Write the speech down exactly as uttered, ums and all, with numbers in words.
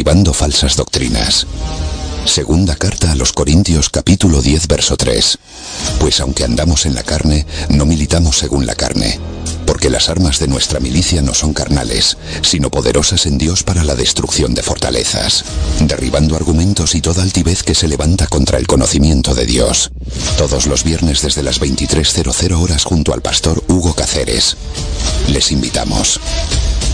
derribando falsas doctrinas. Segunda carta a los Corintios, capítulo diez, verso tres. Pues aunque andamos en la carne, no militamos según la carne, porque las armas de nuestra milicia no son carnales, sino poderosas en Dios para la destrucción de fortalezas, derribando argumentos y toda altivez que se levanta contra el conocimiento de Dios. Todos los viernes desde las veintitrés horas junto al pastor Hugo Cáceres. Les invitamos.